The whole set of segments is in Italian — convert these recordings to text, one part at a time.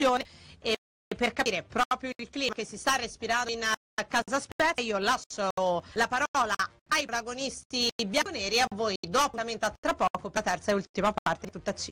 e per capire proprio il clima che si sta respirando in Casa Spezia io lascio la parola ai protagonisti bianconeri e a voi dopo a tra poco per la terza e ultima parte di Tutta C.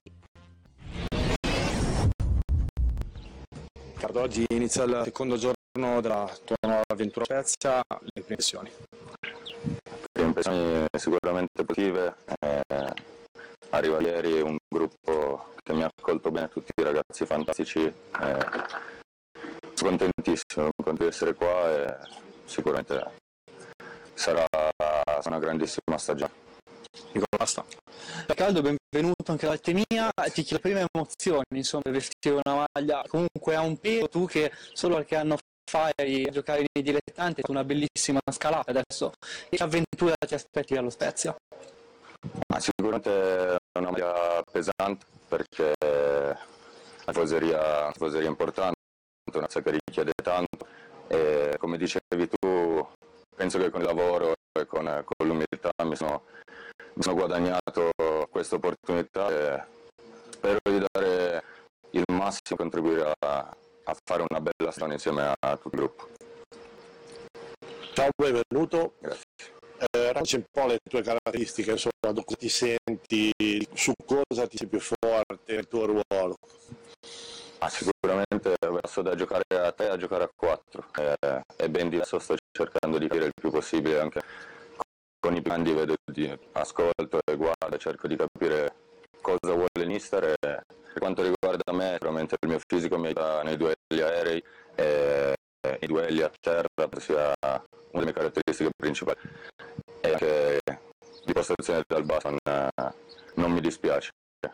Riccardo, oggi inizia il secondo giorno della tua nuova avventura Spezia, le prime impressioni? Le impressioni sicuramente positive, arriva ieri un gruppo che mi ha accolto bene, tutti i ragazzi fantastici, sono contentissimo di essere qua e sicuramente sarà una grandissima stagione. Basta. Riccardo, benvenuto anche dall'Altemia. Ti chiedo prime emozioni, insomma, per vestire una maglia comunque ha un peso, tu che solo qualche anno fa eri a giocare nei dilettanti, una bellissima scalata, adesso che avventura ti aspetti dallo Spezia? Sicuramente è una maglia pesante perché la tifoseria è importante, una che richiede tanto e come dicevi tu penso che con il lavoro e con l'umiltà mi sono guadagnato questa opportunità e spero di dare il massimo, contribuire a fare una bella stagione insieme a tutto il gruppo. Ciao, benvenuto. Grazie. Raccontaci un po' le tue caratteristiche, insomma, dove ti senti, su cosa ti sei più forte nel tuo ruolo. Sicuramente passo da giocare a 3 a giocare a 4, è ben diverso, sto cercando di capire il più possibile anche con i bandi, ascolto e guardo, cerco di capire cosa vuole il mister e per quanto riguarda me sicuramente il mio fisico mi aiuta nei duelli aerei e i duelli a terra, sia una delle mie caratteristiche principali e anche l'impostazione dal basso non mi dispiace.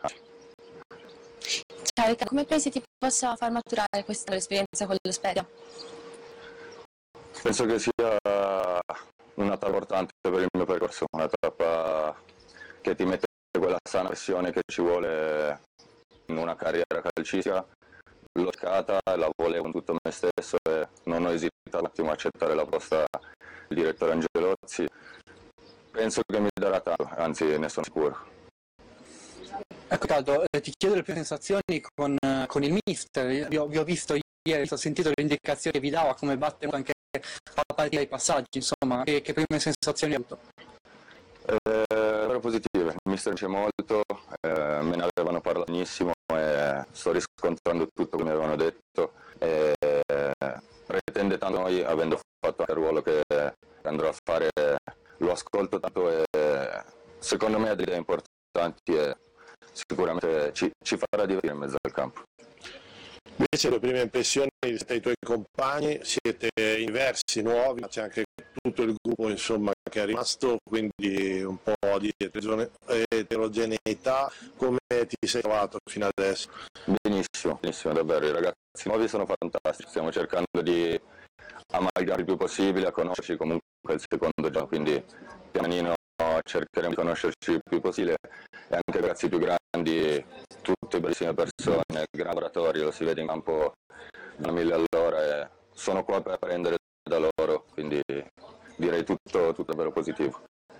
Ciao Riccardo, come pensi ti possa far maturare questa esperienza con lo Spezia? Penso che sia una tappa importante per il mio percorso, una tappa che ti mette quella sana pressione che ci vuole in una carriera calcistica. L'ho cercata, la volevo con tutto me stesso e non ho esitato un attimo a accettare la proposta del direttore Angelozzi. Penso che mi darà tanto, anzi ne sono sicuro. Ecco Riccardo, ti chiedo le tue sensazioni con il mister. Vi ho visto ieri, ho sentito le indicazioni che vi dava, come battere anche a partire ai passaggi, insomma, che prime sensazioni hai avuto? Erano positive, il mister dice molto, me ne avevano parlato benissimo e sto riscontrando tutto come mi avevano detto e pretende tanto noi, avendo fatto anche il ruolo che andrò a fare, lo ascolto tanto e secondo me ha delle idee importanti e sicuramente ci farà divertire in mezzo al campo. Invece le prime impressioni rispetto ai tuoi compagni, siete diversi, nuovi, ma c'è anche tutto il gruppo insomma che è rimasto, quindi un po' di eterogeneità, come ti sei trovato fino adesso? Benissimo, benissimo, davvero, i ragazzi nuovi sono fantastici, stiamo cercando di amalgare il più possibile, a conoscerci comunque il secondo gioco, quindi pianino cercheremo di conoscerci il più possibile e anche i ragazzi più grandi, tutte bellissime persone, gran lavoratori, lo si vede in campo da 1000 all'ora e sono qua per apprendere da loro, quindi direi tutto davvero positivo.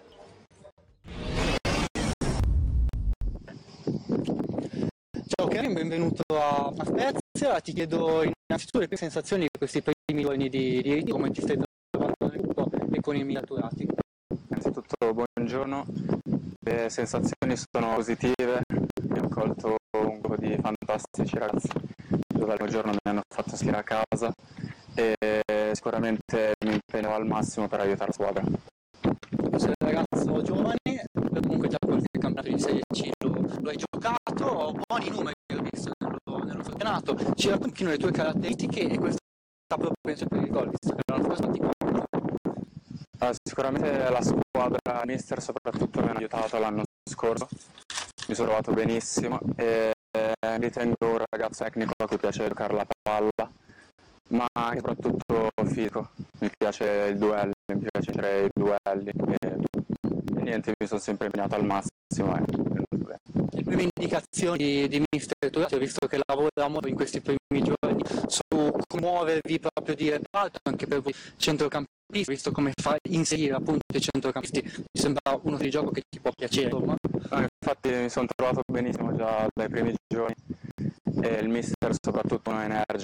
Ciao Karim, benvenuto a Spezia. Ti chiedo innanzitutto le tue sensazioni di questi primi giorni di ritiro, come ti stai trovando nel gruppo e con i migliaturati. Innanzitutto buongiorno, le sensazioni sono positive, ho accolto un gruppo di fantastici ragazzi, dove al giorno mi hanno fatto sentire a casa e sicuramente mi impegno al massimo per aiutare la squadra. Sei un ragazzo giovane, comunque già qualche campionato di Serie C lo hai giocato, buoni numeri ho visto nello campionato, ci racconti un pochino le tue caratteristiche e questa propensione per il gol, visto che l'anno scorso ti Sicuramente la squadra, il mister soprattutto mi ha aiutato l'anno scorso, mi sono trovato benissimo e ritengo un ragazzo tecnico a cui piace giocare la palla, ma anche soprattutto fisico, mi piace il duello, mi piace vincere i duelli e niente, mi sono sempre impegnato al massimo. Le prime indicazioni di mister Turati, ho visto che lavora molto in questi primi giorni su come muovervi proprio di reparto anche per voi centrocampisti, visto come fa inserire appunto i centrocampisti, mi sembra uno di gioco che ti può piacere, insomma. Infatti mi sono trovato benissimo già dai primi giorni e il mister soprattutto uno energico